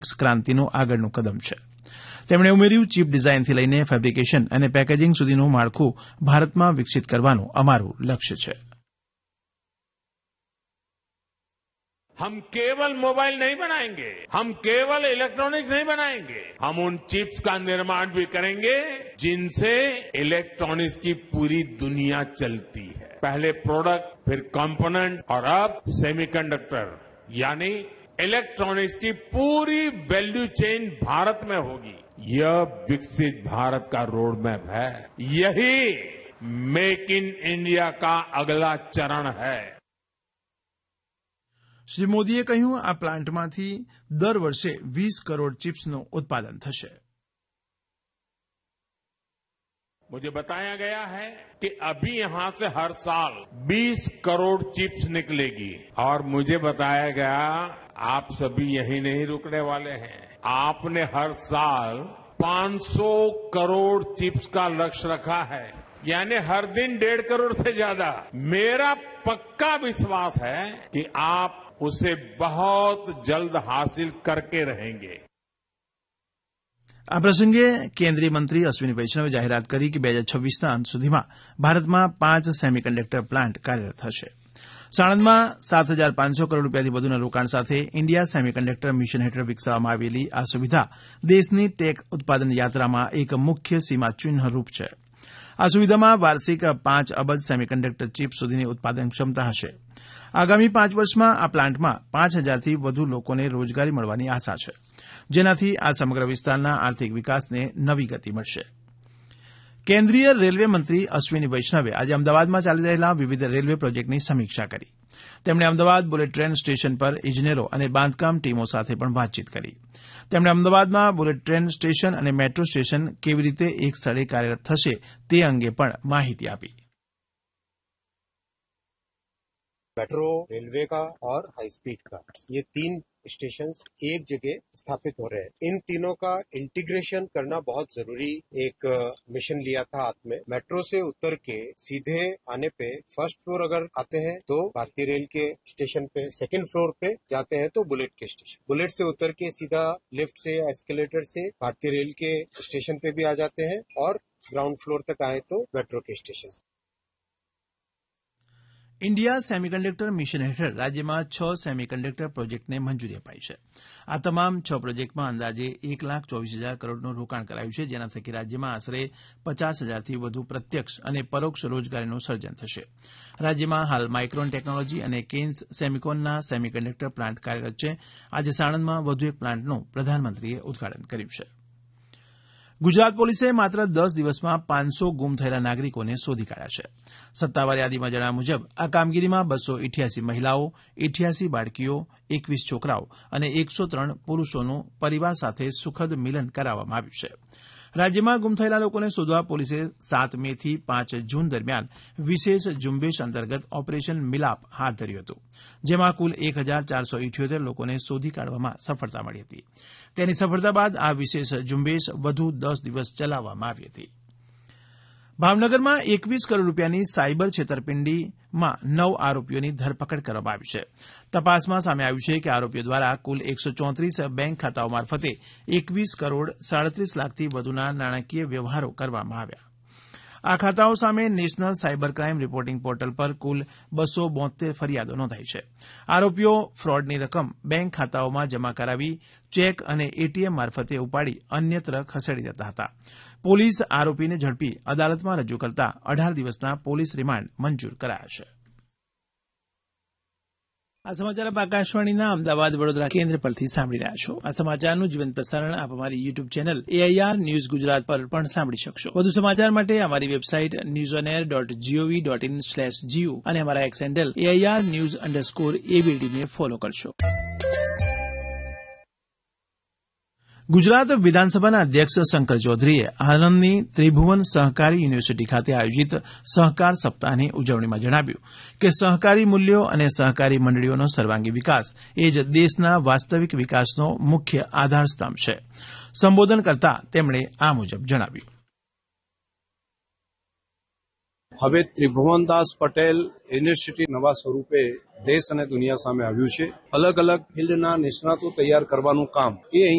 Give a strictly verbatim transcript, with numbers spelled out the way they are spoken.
ક્રાંતિનું આગળનું કદમ છે. તેમણે ઉમેર્યું, ચીપ ડિઝાઇનથી લઈને ફેબ્રિકેશન અને પેકેજિંગ સુધીનું માળખું ભારતમાં વિકસિત કરવાનું અમારું લક્ષ્ય છે. हम केवल मोबाइल नहीं बनाएंगे, हम केवल इलेक्ट्रॉनिक्स नहीं बनाएंगे, हम उन चिप्स का निर्माण भी करेंगे जिनसे इलेक्ट्रॉनिक्स की पूरी दुनिया चलती है. पहले प्रोडक्ट, फिर कंपोनेंट और अब सेमीकंडक्टर, यानी इलेक्ट्रॉनिक्स की पूरी वैल्यू चेन भारत में होगी. यह विकसित भारत का रोड मैप है. यही मेक इन इंडिया का अगला चरण है. શ્રી મોદીએ કહ્યું, આ પ્લાન્ટમાંથી દર વર્ષે વીસ કરોડ ચિપ્સનું ઉત્પાદન થશે. मुझे बताया गया है कि अभी यहां से हर साल बीस करोड़ चिप्स निकलेगी और मुझे बताया गया आप सभी यही नहीं रुकने वाले हैं. आपने हर साल पाँच सौ करोड़ चिप्स का लक्ष्य रखा है, यानी हर दिन डेढ़ करोड़ से ज्यादा. मेरा पक्का विश्वास है कि आप उसे बहुत जल्द हासिल करके रहेंगे. આ પ્રસંગે કેન્દ્રીય મંત્રી અશ્વિની વૈષ્ણવે જાહેરાત કરી કે બે હજાર છવ્વીસના અંત સુધીમાં ભારતમાં પાંચ સેમીકન્ડક્ટર પ્લાન્ટ કાર્યરત થશે. સાણંદમાં સાત હજાર પાંચસો કરોડ રૂપિયાથી વધુના રોકાણ સાથે ઇન્ડિયા સેમીકન્ડક્ટર મિશન હેઠળ વિકસાવવામાં આવેલી આ સુવિધા દેશની ટેક ઉત્પાદન યાત્રામાં એક મુખ્ય સીમાચિહ્નરૂપ છે. આ સુવિધામાં વાર્ષિક પાંચ અબજ સેમીકન્ડક્ટર ચીપ સુધીની ઉત્પાદન ક્ષમતા હશે. આગામી પાંચ વર્ષમાં આ પ્લાન્ટમાં પાંચ હજારથી વધુ લોકોને રોજગારી મળવાની આશા છે, જેનાથી આ સમગ્ર વિસ્તારના આર્થિક વિકાસને નવી ગતિ મળશે. કેન્દ્રીય રેલવે મંત્રી અશ્વિની વૈષ્ણવે આજે અમદાવાદમાં ચાલી રહેલા વિવિધ રેલવે પ્રોજેક્ટની સમીક્ષા કરી. તેમણે અમદાવાદ બુલેટ ટ્રેન સ્ટેશન પર ઇજનેરો અને બાંધકામ ટીમો સાથે પણ વાતચીત કરી. તેમણે અમદાવાદમાં બુલેટ ટ્રેન સ્ટેશન અને મેટ્રો સ્ટેશન કેવી રીતે એક સ્થળે કાર્યરત થશે તે અંગે પણ માહિતી આપી. मेट्रो, रेलवे का और हाई स्पीड का, ये तीन स्टेशन एक जगह स्थापित हो रहे हैं. इन तीनों का इंटीग्रेशन करना बहुत जरूरी एक मिशन लिया था हाथ में. मेट्रो से उतर के सीधे आने पे फर्स्ट फ्लोर अगर आते हैं तो भारतीय रेल के स्टेशन पे, सेकंड फ्लोर पे जाते हैं तो बुलेट के स्टेशन, बुलेट से उतर के सीधा लिफ्ट से या एस्केलेटर से भारतीय रेल के स्टेशन पे भी आ जाते हैं और ग्राउंड फ्लोर तक आए तो मेट्रो के स्टेशन. ઇન્ડિયા સેમીકન્ડક્ટર મિશન હેઠળ રાજ્યમાં છ સેમીકન્ડક્ટર પ્રોજેક્ટને મંજૂરી અપાઈ છે. આ તમામ છ પ્રોજેક્ટમાં અંદાજે એક લાખ ચોવીસ હજાર કરોડનું રોકાણ કરાયું છે, જેના થકી રાજ્યમાં આશરે પચાસ હજારથી વધુ પ્રત્યક્ષ અને પરોક્ષ રોજગારીનું સર્જન થશે. રાજ્યમાં હાલ માઇક્રોન ટેકનોલોજી અને કેન્સ સેમિકોનના સેમીકન્ડક્ટર પ્લાન્ટ કાર્યરત છે. આજે સાણંદમાં વધુ એક પ્લાન્ટનું પ્રધાનમંત્રીએ ઉદઘાટન કર્યું છે. ગુજરાત પોલીસે માત્ર દસ દિવસમાં પાંચસો ગુમ થયેલા નાગરિકોને શોધી કાઢ્યા છે. સત્તાવાર યાદીમાં જણાવ્યા મુજબ આ કામગીરીમાં બસો ઇઠ્યાસી મહિલાઓ, ઇઠ્યાસી બાળકીઓ, એકવીસ છોકરાઓ અને એકસો ત્રણ પુરૂષોનું પરિવાર સાથે સુખદ મિલન કરાવવામાં આવ્યું છે. રાજ્યમાં ગુમ થયેલા લોકોને શોધવા પોલીસે સાત મે થી પાંચ જૂન દરમિયાન વિશેષ ઝુંબેશ અંતર્ગત ઓપરેશન મિલાપ હાથ ધર્યું હતું, જેમાં કુલ એક હજાર ચારસો ઇઠ્યોતેર લોકોને શોધી કાઢવામાં સફળતા મળી હતી. તેની સફળતા બાદ આ વિશેષ ઝુંબેશ વધુ દસ દિવસ ચલાવવામાં આવી હતી. ભાવનગરમાં એકવીસ કરોડ રૂપિયાની સાયબર છેતરપિંડીમાં નવ આરોપીઓની ધરપકડ કરવામાં આવી છે. તપાસમાં સામે આવ્યું છે કે આરોપીઓ દ્વારા કુલ એકસો ચોત્રીસ બેંક ખાતાઓ મારફતે એકવીસ કરોડ સાડત્રીસ લાખથી વધુના નાણાકીય વ્યવહારો કરવામાં આવ્યા. આ ખાતાઓ સામે national cyber crime reporting portal પર કુલ બસો બોતેર ફરિયાદો નોંધાઈ છે. આરોપીઓ ફ્રોડની રકમ બેંક ખાતાઓમાં જમા કરાવી ચેક અને એટીએમ મારફતે ઉપાડી અન્યત્ર ખસેડી દેતા હતા. પોલીસ આરોપીને ઝડપી અદાલતમાં રજૂ કરતા અઢાર દિવસના પોલીસ રિમાન્ડ મંજૂર કરાયા છે. આ સમાચાર આપ આકાશવાણીના અમદાવાદ વડોદરા કેન્દ્ર પરથી સાંભળી રહ્યા છો. આ સમાચારનું જીવંત પ્રસારણ આપ અમારી YouTube channel AIR news Gujarat પર પણ સાંભળી શકશો. વધુ સમાચાર માટે અમારી website news on air dot GOV dot in slash GU અને અમારા x handle AIR news underscore એબીડીને follow કરશો. ગુજરાત વિધાનસભાના અધ્યક્ષ શંકર ચૌધરીએ આણંદની ત્રિભુવન સહકારી યુનિવર્સિટી ખાતે આયોજિત સહકાર સપ્તાહની ઉજવણીમાં જણાવ્યું કે સહકારી મૂલ્યો અને સહકારી મંડળીઓનો સર્વાંગી વિકાસ એ જ દેશના વાસ્તવિક વિકાસનો મુખ્ય આધારસ્તંભ છે. સંબોધન કરતા તેમણે આ મુજબ જણાવ્યું. હવે ત્રિભુવનદાસ પટેલ યુનિવર્સિટી નવા સ્વરૂપે દેશ અને દુનિયા સામે આવ્યું છે. અલગ અલગ ફિલ્ડના નિષ્ણાતો તૈયાર કરવાનું કામ એ